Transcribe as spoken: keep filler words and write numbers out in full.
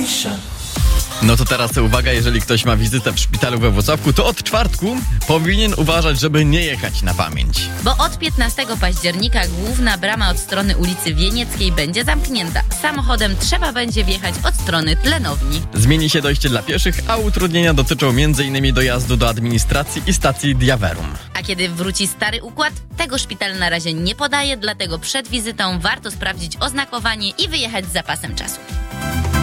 No to teraz uwaga, jeżeli ktoś ma wizytę w szpitalu we Włocławku, to od czwartku powinien uważać, żeby nie jechać na pamięć. Bo od piętnastego października główna brama od strony ulicy Wienieckiej będzie zamknięta. Samochodem trzeba będzie wjechać od strony Tlenowni. Zmieni się dojście dla pieszych, a utrudnienia dotyczą między innymi dojazdu do administracji i stacji Diaverum. A kiedy wróci stary układ, tego szpital na razie nie podaje, dlatego przed wizytą warto sprawdzić oznakowanie i wyjechać z zapasem czasu.